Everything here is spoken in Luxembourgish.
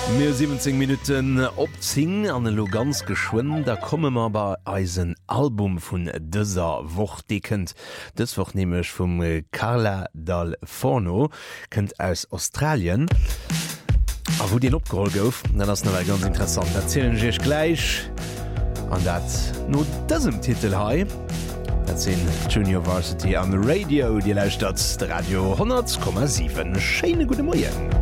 Mir 17 Minuten opzing an den Loganz geschwunden, da komme ma bei Eisen Album vun dëser Woch dekend. Das woch nämlich vum Carla Dal Forno kennt aus Australien. A wo den opgeholt gouf, dann das noch ganz interessant. Erzählen ich gleich an dat no diesem Titel hai. Das sind Junior Varsity am Radio, die Leistadt Radio 100,7. Schöne gute Morgen.